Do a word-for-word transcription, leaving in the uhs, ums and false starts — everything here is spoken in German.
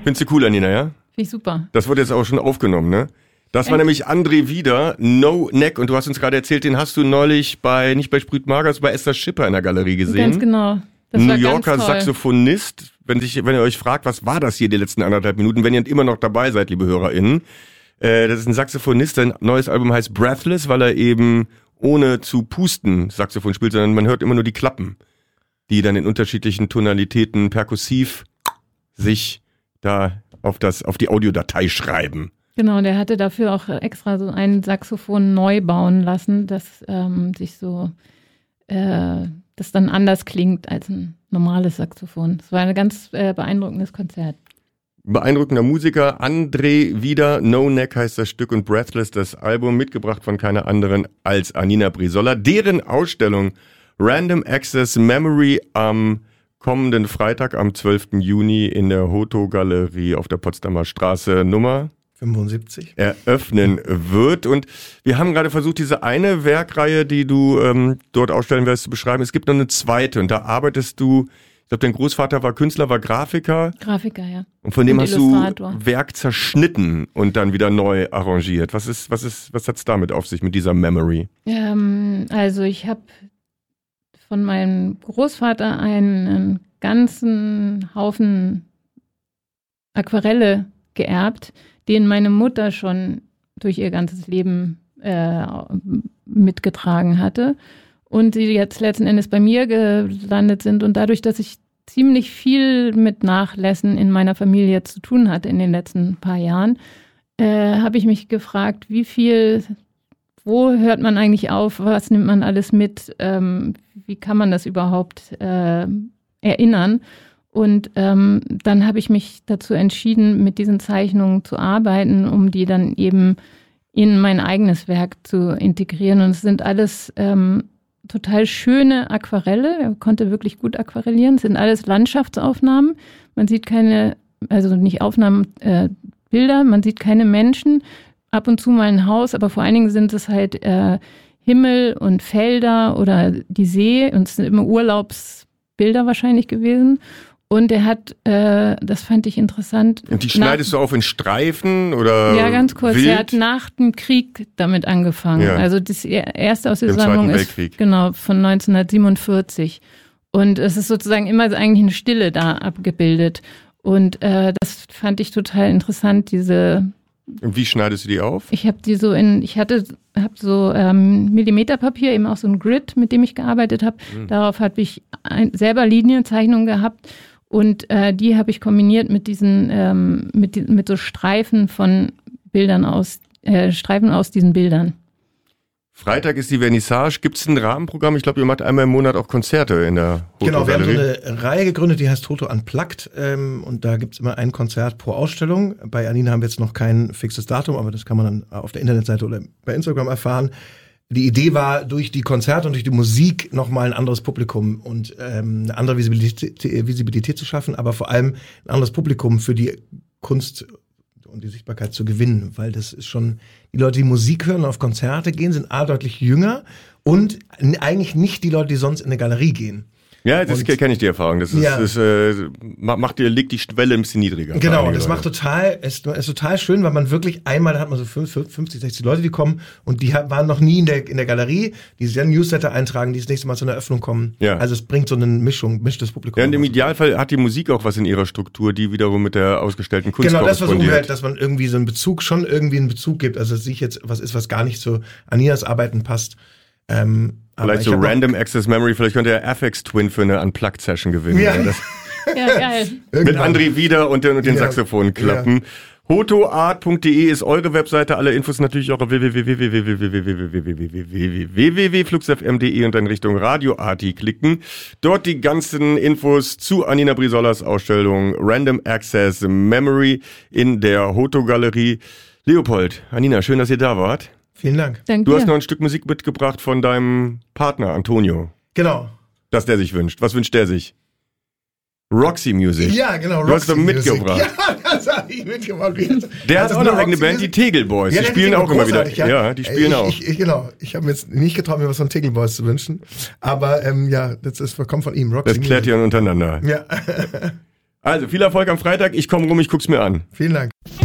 Findest du cool, Anina, ja? Finde ich super. Das wurde jetzt auch schon aufgenommen, ne? Das war nämlich André Wieder, No Neck. Und du hast uns gerade erzählt, den hast du neulich bei, nicht bei Sprüht Magers, bei Esther Schipper in der Galerie gesehen. Ganz genau. Das New war Yorker ganz toll. Saxophonist. Wenn, sich, wenn ihr euch fragt, was war das hier die letzten anderthalb Minuten, wenn ihr immer noch dabei seid, liebe HörerInnen. Äh, das ist ein Saxophonist, sein neues Album heißt Breathless, weil er eben ohne zu pusten Saxophon spielt, sondern man hört immer nur die Klappen, die dann in unterschiedlichen Tonalitäten perkussiv sich da auf das, auf die Audiodatei schreiben. Genau, der hatte dafür auch extra so ein Saxophon neu bauen lassen, das ähm, sich so, äh, das dann anders klingt als ein normales Saxophon. Es war ein ganz äh, beeindruckendes Konzert. Beeindruckender Musiker, André Wieder, No Neck heißt das Stück und Breathless das Album, mitgebracht von keiner anderen als Anina Brizola. Deren Ausstellung Random Access Memory am kommenden Freitag, am zwölften Juni in der Hoto-Galerie auf der Potsdamer Straße Nummer fünfundsiebzig eröffnen wird. Und wir haben gerade versucht, diese eine Werkreihe, die du ähm, dort ausstellen wirst, zu beschreiben. Es gibt noch eine zweite und da arbeitest du, ich glaube, dein Großvater war Künstler, war Grafiker. Grafiker, ja. Und von dem Und hast Illustrator. du Werk zerschnitten und dann wieder neu arrangiert. Was ist, was ist, was hat's damit auf sich mit dieser Memory? Ähm, also ich habe von meinem Großvater einen ganzen Haufen Aquarelle geerbt, den meine Mutter schon durch ihr ganzes Leben äh, mitgetragen hatte und die jetzt letzten Endes bei mir gelandet sind. Und dadurch, dass ich ziemlich viel mit Nachlässen in meiner Familie zu tun hatte in den letzten paar Jahren, äh, habe ich mich gefragt, wie viel, wo hört man eigentlich auf, was nimmt man alles mit, ähm, wie kann man das überhaupt äh, erinnern? Und ähm, dann habe ich mich dazu entschieden, mit diesen Zeichnungen zu arbeiten, um die dann eben in mein eigenes Werk zu integrieren. Und es sind alles ähm, total schöne Aquarelle. Er konnte wirklich gut aquarellieren. Es sind alles Landschaftsaufnahmen. Man sieht keine, also nicht Aufnahmen, äh, Bilder. Man sieht keine Menschen. Ab und zu mal ein Haus, aber vor allen Dingen sind es halt äh, Himmel und Felder oder die See. Und es sind immer Urlaubsbilder wahrscheinlich gewesen. Und er hat, äh, das fand ich interessant. Und die schneidest nach, du auf in Streifen oder Ja, ganz kurz. wild? Er hat nach dem Krieg damit angefangen. Ja. Also das erste aus der Im Sammlung Zweiten ist Weltkrieg. Genau von neunzehnhundertsiebenundvierzig. Und es ist sozusagen immer eigentlich eine Stille da abgebildet. Und äh, das fand ich total interessant, diese. Und wie schneidest du die auf? Ich habe die so in, ich hatte, habe so ähm, Millimeterpapier, eben auch so ein Grid, mit dem ich gearbeitet habe. Mhm. Darauf habe ich ein, selber Linienzeichnungen gehabt. Und äh, die habe ich kombiniert mit diesen, ähm, mit, mit so Streifen von Bildern aus, äh, Streifen aus diesen Bildern. Freitag ist die Vernissage. Gibt es ein Rahmenprogramm? Ich glaube, ihr macht einmal im Monat auch Konzerte in der Hoto-Galerie. Genau, wir haben so eine Reihe gegründet, die heißt Hoto Unplugged. Ähm, und da gibt es immer ein Konzert pro Ausstellung. Bei Anina haben wir jetzt noch kein fixes Datum, aber das kann man dann auf der Internetseite oder bei Instagram erfahren. Die Idee war, durch die Konzerte und durch die Musik nochmal ein anderes Publikum und ähm, eine andere Visibilität, Visibilität zu schaffen, aber vor allem ein anderes Publikum für die Kunst und die Sichtbarkeit zu gewinnen, weil das ist schon, die Leute, die Musik hören und auf Konzerte gehen, sind A, deutlich jünger und eigentlich nicht die Leute, die sonst in eine Galerie gehen. Ja, das kenne ich die Erfahrung. Das ist, ja. das, äh, macht dir, legt die Schwelle ein bisschen niedriger. Genau, das macht total, ist, ist total schön, weil man wirklich einmal, da hat man so fünfzig, sechzig Leute, die kommen und die waren noch nie in der, in der Galerie, die sich dann Newsletter eintragen, die das nächste Mal zu einer Eröffnung kommen. Ja. Also es bringt so eine Mischung, mischt das Publikum. Ja, und im Idealfall hat die Musik auch was in ihrer Struktur, die wiederum mit der ausgestellten Kunst Genau, das versuchen wir korrespondiert. halt, dass man irgendwie so einen Bezug, schon irgendwie einen Bezug gibt. Also dass sich jetzt was ist, was gar nicht zu Aninas Arbeiten passt. Ähm, Vielleicht so Random Access Memory, vielleicht könnte er Aphex Twin für eine Unplugged-Session gewinnen. Ja, das ja geil. mit André Wieder und den, und den ja. Saxophonklappen. Ja. hotoart punkt de ist eure Webseite, alle Infos natürlich auch auf w w w punkt w w w punkt flux f m punkt de und dann Richtung Radio Arti klicken. Dort die ganzen Infos zu Anina Brizolas Ausstellung Random Access Memory in der Hoto-Galerie. Leopold, Anina, schön, dass ihr da wart. Vielen Dank. Danke Du dir. hast noch ein Stück Musik mitgebracht von deinem Partner Antonio. Genau. Das der sich wünscht. Was wünscht der sich? Roxy Music. Ja, genau. Du hast doch mitgebracht. Ja, das habe ich mitgebracht. Der also hat auch eine eigene Band, die Tegel Boys. Ja, die die spielen auch immer wieder. Ja, ja die spielen ich, auch. Ich, ich, genau. Ich habe mir jetzt nicht getraut, mir was von Tegel Boys zu wünschen. Aber ähm, ja, das ist, kommt von ihm. Roxy das klärt Music. ihr untereinander. Ja. Also, viel Erfolg am Freitag. Ich komme rum, ich guck's mir an. Vielen Dank.